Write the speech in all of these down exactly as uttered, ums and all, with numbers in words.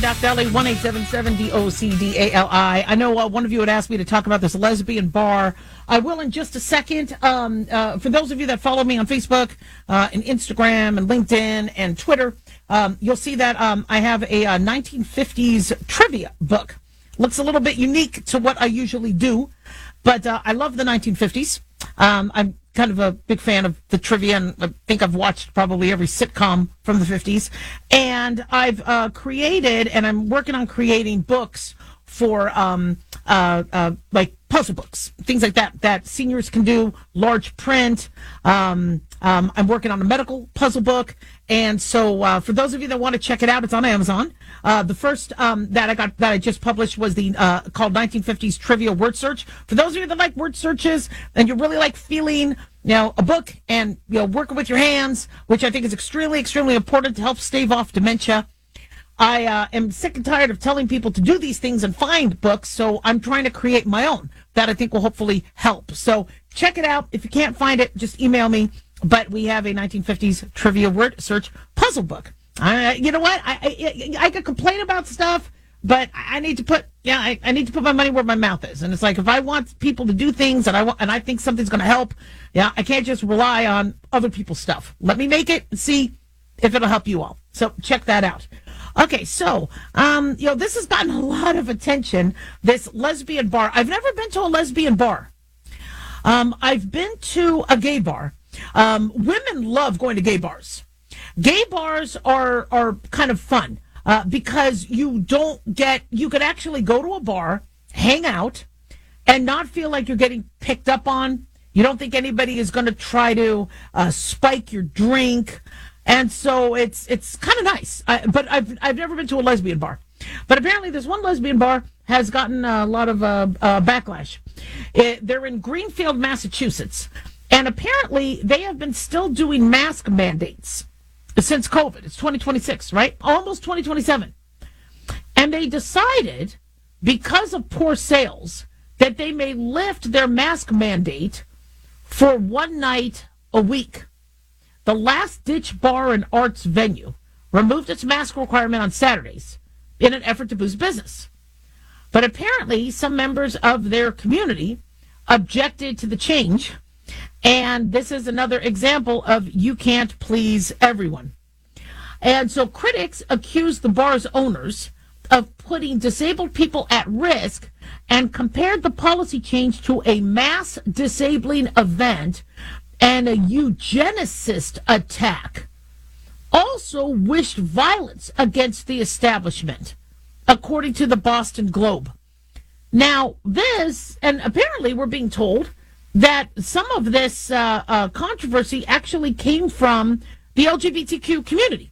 Doc Daly, one eight seven seven D O C D A L I. I know uh, one of you had asked me to talk about this lesbian bar. I will in just a second. Um, uh, for those of you that follow me on Facebook uh, and Instagram and LinkedIn and Twitter, um, you'll see that um, I have a uh, nineteen fifties trivia book. Looks a little bit unique to what I usually do, but uh, I love the nineteen fifties. Um, I'm kind of a big fan of the trivia, and I think I've watched probably every sitcom from the fifties. And I've uh, created, and I'm working on creating books for um, uh, uh, like puzzle books, things like that, that seniors can do, large print. Um, um, I'm working on a medical puzzle book. And so uh, for those of you that want to check it out, it's on Amazon. Uh, the first um, that I got that I just published was the uh, called nineteen fifties Trivia Word Search. For those of you that like word searches and you really like feeling, you know, a book and, you know, working with your hands, which I think is extremely, extremely important to help stave off dementia. I uh, am sick and tired of telling people to do these things and find books, so I'm trying to create my own that I think will hopefully help. So check it out. If you can't find it, just email me. But we have a nineteen fifties Trivia Word Search puzzle book. Uh, you know what? I, I I could complain about stuff, but I need to put yeah I, I need to put my money where my mouth is. And it's like, if I want people to do things and I want and I think something's going to help, yeah, I can't just rely on other people's stuff. Let me make it and see if it'll help you all. So check that out. Okay, so um, you know, this has gotten a lot of attention. This lesbian bar. I've never been to a lesbian bar. Um, I've been to a gay bar. Um, women love going to gay bars. Gay bars are are kind of fun uh, because you don't get, you could actually go to a bar, hang out, and not feel like you're getting picked up on. You don't think anybody is going to try to uh, spike your drink, and so it's it's kind of nice. I, but I've I've never been to a lesbian bar, but apparently this one lesbian bar has gotten a lot of uh, uh, backlash. It, they're in Greenfield, Massachusetts. And apparently, they have been still doing mask mandates since COVID. It's twenty twenty-six, right? Almost twenty twenty-seven. And they decided, because of poor sales, that they may lift their mask mandate for one night a week. The Last Ditch Bar and Arts venue removed its mask requirement on Saturdays in an effort to boost business. But apparently, some members of their community objected to the change. And this is another example of you can't please everyone. And so critics accuse the bar's owners of putting disabled people at risk and compared the policy change to a mass disabling event and a eugenicist attack. Also wished violence against the establishment, according to the Boston Globe. Now, this, and apparently we're being told that some of this uh, uh, controversy actually came from the L G B T Q community.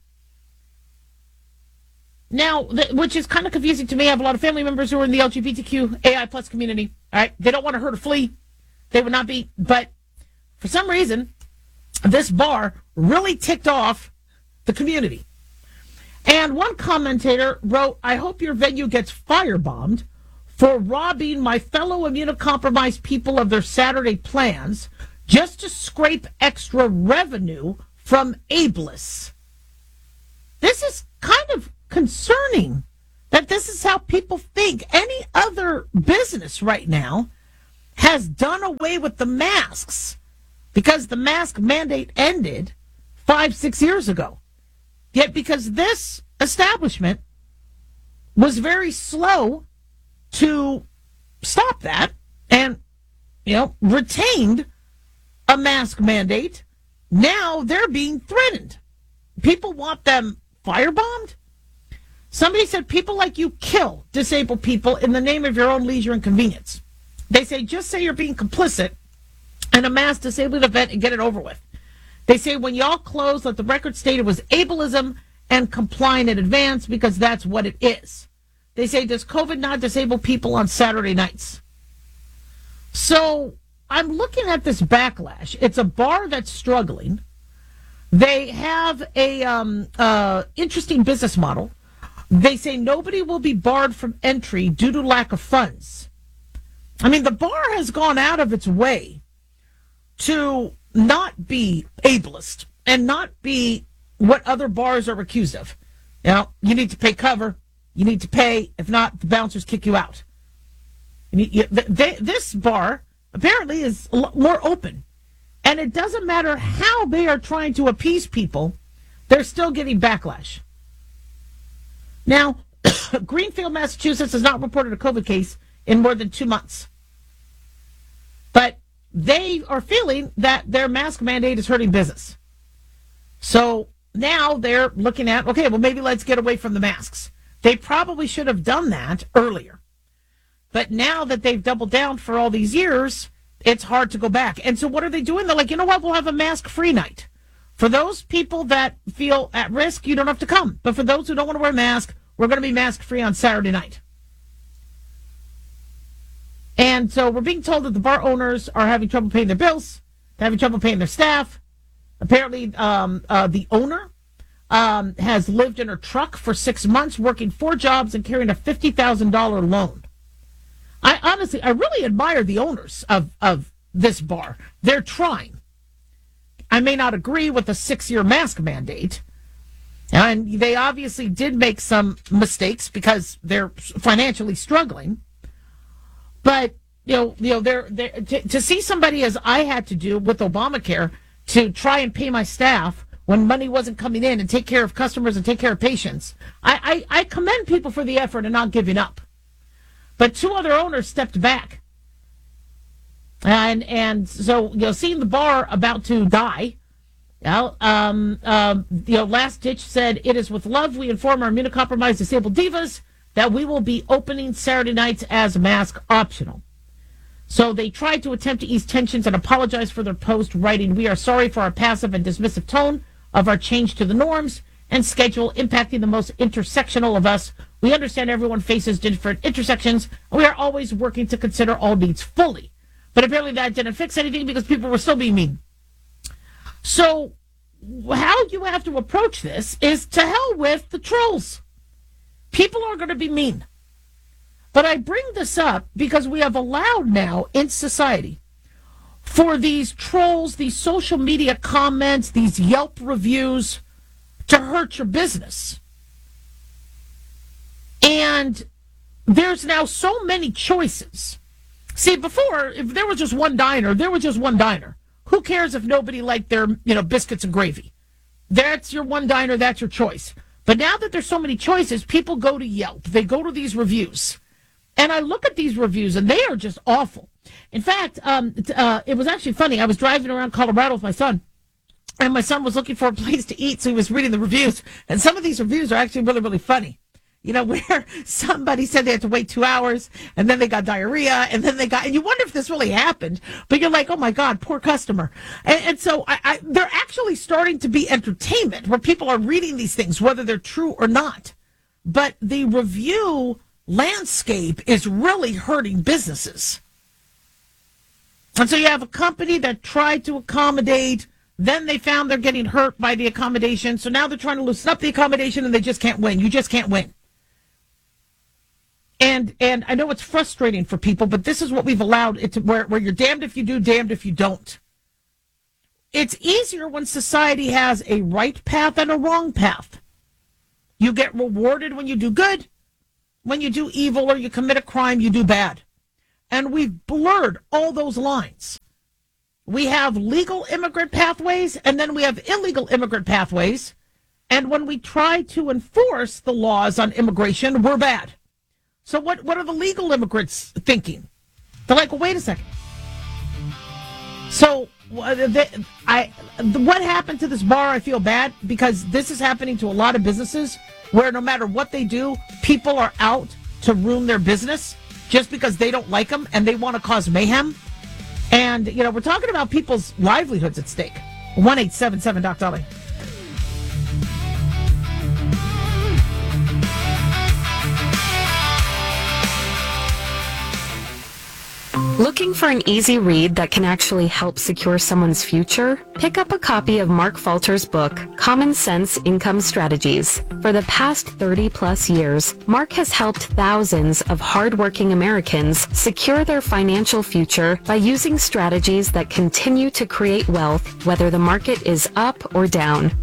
Now, th- which is kind of confusing to me. I have a lot of family members who are in the L G B T Q A I plus community. All right, they don't want to hurt or flee. They would not be, but for some reason, this bar really ticked off the community. And one commentator wrote, "I hope your venue gets firebombed for robbing my fellow immunocompromised people of their Saturday plans just to scrape extra revenue from ableists." This is kind of concerning that this is how people think. Any other business right now has done away with the masks because the mask mandate ended five, six years ago. Yet because this establishment was very slow to stop that and, you know, retained a mask mandate, now they're being threatened. People want them firebombed? Somebody said people like you kill disabled people in the name of your own leisure and convenience. They say just say you're being complicit in a mass disabling event and get it over with. They say when y'all close, let the record state it was ableism and complying in advance because that's what it is. They say, does COVID not disable people on Saturday nights? So I'm looking at this backlash. It's a bar that's struggling. They have a um, uh, interesting business model. They say nobody will be barred from entry due to lack of funds. I mean, the bar has gone out of its way to not be ableist and not be what other bars are accused of. You know, you need to pay cover. you need to pay. If not, the bouncers kick you out. You, you, they, this bar apparently is a lot more open. And it doesn't matter how they are trying to appease people, they're still getting backlash. Now, Greenfield, Massachusetts has not reported a COVID case in more than two months. But they are feeling that their mask mandate is hurting business. So now they're looking at, okay, well, maybe let's get away from the masks. They probably should have done that earlier. But now that they've doubled down for all these years, it's hard to go back. And so what are they doing? They're like, you know what? We'll have a mask-free night. For those people that feel at risk, you don't have to come. But for those who don't want to wear a mask, we're going to be mask-free on Saturday night. And so we're being told that the bar owners are having trouble paying their bills. They're having trouble paying their staff. Apparently, um, uh, the owner um, has lived in her truck for six months, working four jobs and carrying a fifty thousand dollars loan. I honestly, I really admire the owners of, of this bar. They're trying. I may not agree with the six-year mask mandate. And they obviously did make some mistakes because they're financially struggling. But, you know, you know, they're, they're to, to see somebody as I had to do with Obamacare to try and pay my staff when money wasn't coming in and take care of customers and take care of patients. I, I, I commend people for the effort and not giving up. But two other owners stepped back. And and so, you know, seeing the bar about to die, you know, um, um, you know, Last Ditch said, it is with love we inform our immunocompromised disabled divas that we will be opening Saturday nights as mask optional. So they tried to attempt to ease tensions and apologize for their post, writing, we are sorry for our passive and dismissive tone of our change to the norms and schedule impacting the most intersectional of us. We understand everyone faces different intersections, and we are always working to consider all needs fully. But apparently that didn't fix anything because people were still being mean. So how you have to approach this is to hell with the trolls. People are going to be mean. But I bring this up because we have allowed now in society for these trolls, these social media comments, these Yelp reviews to hurt your business. And there's now so many choices. See, before, if there was just one diner, there was just one diner. Who cares if nobody liked their, you know, biscuits and gravy? That's your one diner, that's your choice. But now that there's so many choices, people go to Yelp. They go to these reviews. And I look at these reviews, and they are just awful. In fact, um, uh, it was actually funny. I was driving around Colorado with my son, and my son was looking for a place to eat, so he was reading the reviews. And some of these reviews are actually really, really funny. You know, where somebody said they had to wait two hours, and then they got diarrhea, and then they got, and you wonder if this really happened, but you're like, oh my God, poor customer. And, and so I, I, they're actually starting to be entertainment where people are reading these things, whether they're true or not. But the review landscape is really hurting businesses. And so you have a company that tried to accommodate, then they found they're getting hurt by the accommodation, so now they're trying to loosen up the accommodation, and they just can't win. You just can't win. And and I know it's frustrating for people, but this is what we've allowed it to, where, where you're damned if you do, damned if you don't. It's easier when society has a right path and a wrong path. You get rewarded when you do good. When you do evil or you commit a crime, you do bad. And we've blurred all those lines. We have legal immigrant pathways, and then we have illegal immigrant pathways. And when we try to enforce the laws on immigration, we're bad. So what, what are the legal immigrants thinking? They're like, well, wait a second. So they, I, what happened to this bar, I feel bad, because this is happening to a lot of businesses where no matter what they do, people are out to ruin their business just because they don't like them and they want to cause mayhem. And, you know, we're talking about people's livelihoods at stake. one eight seven seven Doc Dolly. Looking for an easy read that can actually help secure someone's future? Pick up a copy of Mark Falter's book, Common Sense Income Strategies. For the past thirty plus years, Mark has helped thousands of hardworking Americans secure their financial future by using strategies that continue to create wealth, whether the market is up or down.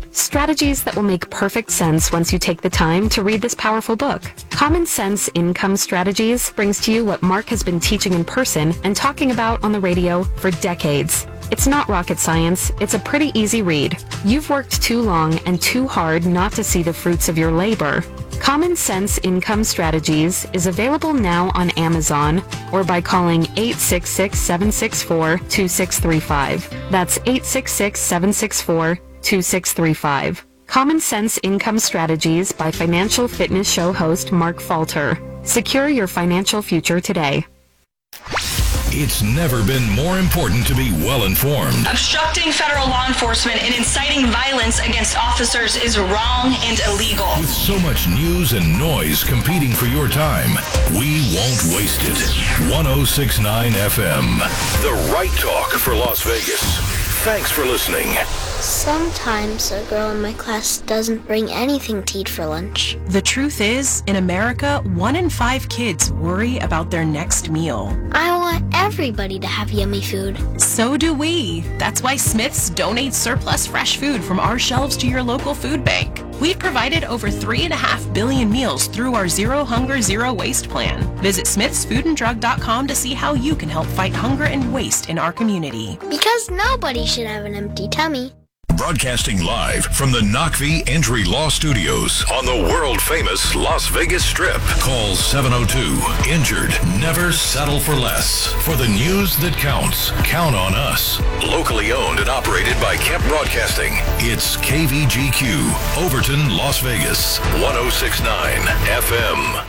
Strategies that will make perfect sense once you take the time to read this powerful book. Common Sense Income Strategies brings to you what Mark has been teaching in person and talking about on the radio for decades. It's not rocket science. It's a pretty easy read. You've worked too long and too hard not to see the fruits of your labor. Common Sense Income Strategies is available now on Amazon or by calling eight six six, seven six four, two six three five. That's eight six six, seven six four, two six three five. Common Sense Income Strategies by financial fitness show host Mark Falter. Secure your financial future today. It's never been more important to be well-informed. Obstructing federal law enforcement and inciting violence against officers is wrong and illegal. With so much news and noise competing for your time, we won't waste it. ten sixty-nine F M, the right talk for Las Vegas. Thanks for listening. Sometimes a girl in my class doesn't bring anything to eat for lunch. The truth is, in America, one in five kids worry about their next meal. I want everybody to have yummy food. So do we. That's why Smith's donates surplus fresh food from our shelves to your local food bank. We've provided over three and a half billion meals through our Zero Hunger, Zero Waste plan. Visit smiths food and drug dot com to see how you can help fight hunger and waste in our community. Because nobody should have an empty tummy. Broadcasting live from the Knockvie Entry Law Studios on the world-famous Las Vegas Strip. Call seven oh two, injured. Never settle for less. For the news that counts, count on us. Locally owned and operated by Kemp Broadcasting. It's K V G Q, Overton, Las Vegas, ten sixty-nine F M.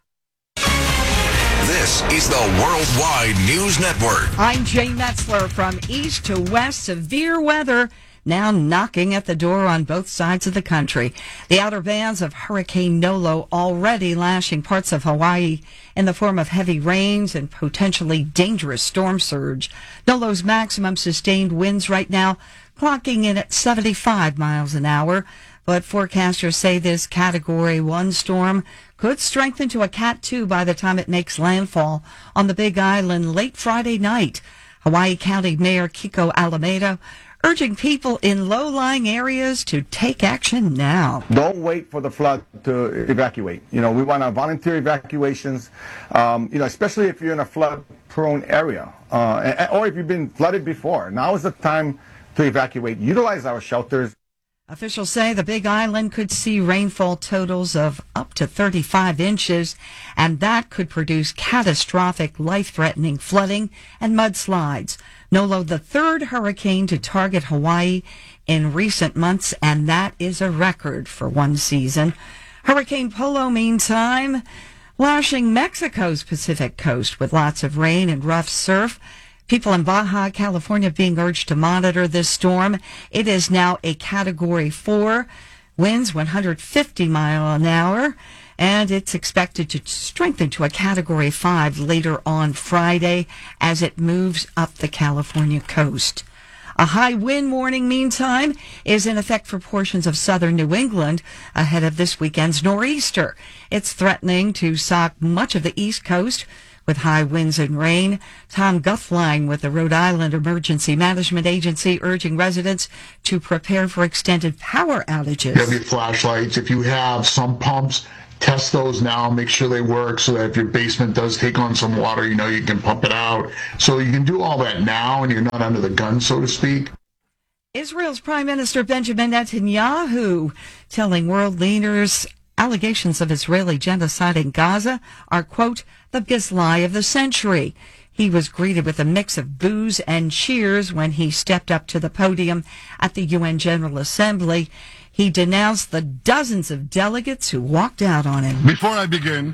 This is the Worldwide News Network. I'm Jane Metzler. From east to west, severe weather now knocking at the door on both sides of the country. The outer bands of Hurricane Nolo already lashing parts of Hawaii in the form of heavy rains and potentially dangerous storm surge. Nolo's maximum sustained winds right now clocking in at seventy-five miles an hour, but forecasters say this Category one storm could strengthen to a Cat two by the time it makes landfall on the Big Island late Friday night. Hawaii County Mayor Kiko Alameda urging people in low-lying areas to take action now. Don't wait for the flood to evacuate. You know, we want to volunteer evacuations, um, you know, especially if you're in a flood-prone area, uh, or if you've been flooded before. Now is the time to evacuate. Utilize our shelters. Officials say the Big Island could see rainfall totals of up to thirty-five inches, and that could produce catastrophic, life-threatening flooding and mudslides. Nolo, the third hurricane to target Hawaii in recent months, and that is a record for one season. Hurricane Polo, meantime, lashing Mexico's Pacific coast with lots of rain and rough surf. People in Baja California being urged to monitor this storm. It is now a Category four, winds one hundred fifty miles an hour, and it's expected to strengthen to a Category five later on Friday as it moves up the California coast. A high wind warning, meantime, is in effect for portions of southern New England ahead of this weekend's nor'easter. It's threatening to sock much of the East Coast with high winds and rain. Tom Guthline with the Rhode Island Emergency Management Agency urging residents to prepare for extended power outages. You have your flashlights. If you have some pumps, test those now, make sure they work so that if your basement does take on some water, you know you can pump it out. So you can do all that now and you're not under the gun, so to speak. Israel's Prime Minister Benjamin Netanyahu telling world leaders allegations of Israeli genocide in Gaza are, quote, the biggest lie of the century. He was greeted with a mix of boos and cheers when he stepped up to the podium at the U N General Assembly. He denounced the dozens of delegates who walked out on him. Before I begin,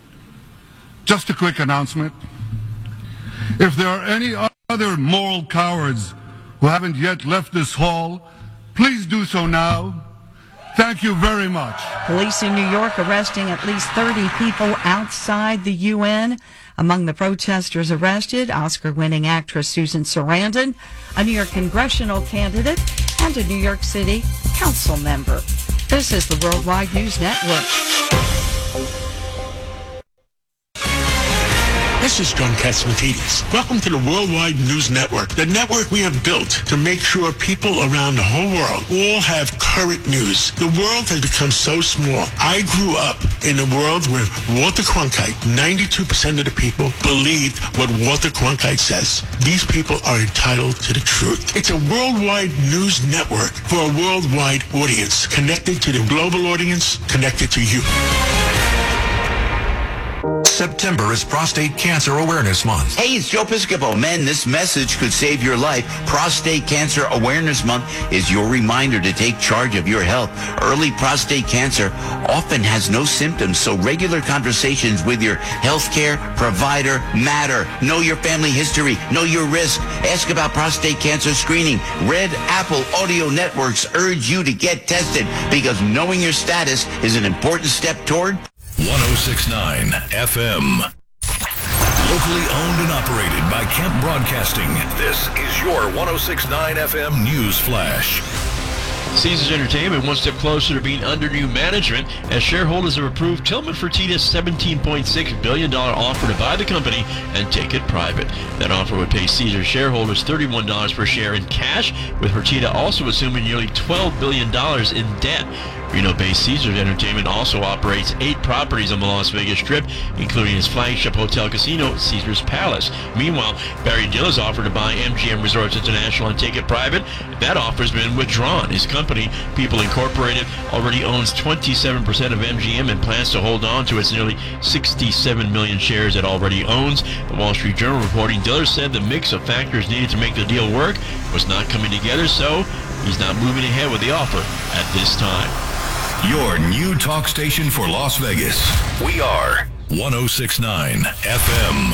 just a quick announcement. If there are any other moral cowards who haven't yet left this hall, please do so now. Thank you very much. Police in New York arresting at least thirty people outside the U N. Among the protesters arrested, Oscar-winning actress Susan Sarandon, a New York congressional candidate, and a New York City council member. This is the Worldwide News Network. This is John Catsimatidis. Welcome to the Worldwide News Network, the network we have built to make sure people around the whole world all have current news. The world has become so small. I grew up in a world where Walter Cronkite, ninety-two percent of the people believed what Walter Cronkite says. These people are entitled to the truth. It's a worldwide news network for a worldwide audience, connected to the global audience, connected to you. September is Prostate Cancer Awareness Month. Hey, it's Joe Piscopo. Men, this message could save your life. Prostate Cancer Awareness Month is your reminder to take charge of your health. Early prostate cancer often has no symptoms, so regular conversations with your healthcare provider matter. Know your family history. Know your risk. Ask about prostate cancer screening. Red Apple Audio Networks urge you to get tested because knowing your status is an important step toward one oh six point nine F M. Locally owned and operated by Kemp Broadcasting. This is your one oh six point nine F M News Flash. Caesars Entertainment one step closer to being under new management as shareholders have approved Tillman Fertitta's seventeen point six billion dollars offer to buy the company and take it private. That offer would pay Caesars shareholders thirty-one dollars per share in cash, with Fertitta also assuming nearly twelve billion dollars in debt. Reno-based Caesars Entertainment also operates eight properties on the Las Vegas Strip, including its flagship hotel casino, Caesars Palace. Meanwhile, Barry Diller's offer to buy M G M Resorts International and take it private, that offer has been withdrawn. His company, People Incorporated, already owns twenty-seven percent of M G M and plans to hold on to its nearly sixty-seven million shares it already owns. The Wall Street Journal reporting Diller said the mix of factors needed to make the deal work was not coming together, so he's not moving ahead with the offer at this time. Your new talk station for Las Vegas. We are one oh six point nine F M.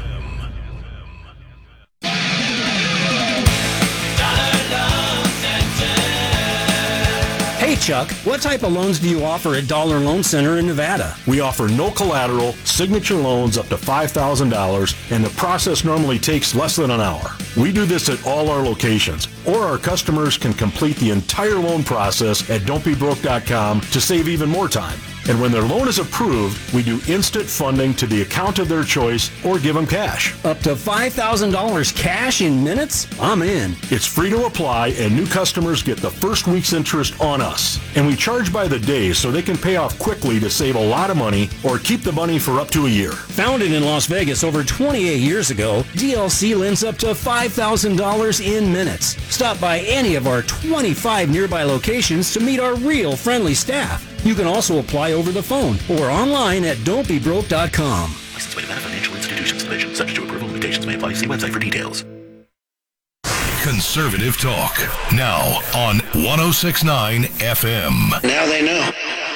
Hey Chuck, what type of loans do you offer at Dollar Loan Center in Nevada? We offer no collateral, signature loans up to five thousand dollars, and the process normally takes less than an hour. We do this at all our locations, or our customers can complete the entire loan process at don't be broke dot com to save even more time. And when their loan is approved, we do instant funding to the account of their choice or give them cash. Up to five thousand dollars cash in minutes? I'm in. It's free to apply, and new customers get the first week's interest on us. And we charge by the day so they can pay off quickly to save a lot of money or keep the money for up to a year. Founded in Las Vegas over twenty-eight years ago, D L C lends up to five thousand dollars in minutes. Stop by any of our twenty-five nearby locations to meet our real friendly staff. You can also apply over the phone or online at don't be broke dot com. Licensed by Nevada Financial Institutions Division. Subject to approval. Limitations may apply. See website for details. Conservative talk. Now on one oh six point nine F M. Now they know.